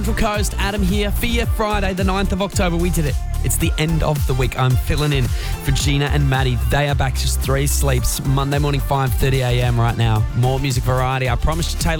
Central Coast, Adam here for your Friday, the 9th of October. We did it. It's the end of the week. I'm filling in for Gina and Maddie. They are back just 3 sleeps. Monday morning, 5:30 a.m. right now. More music variety. I promised you Taylor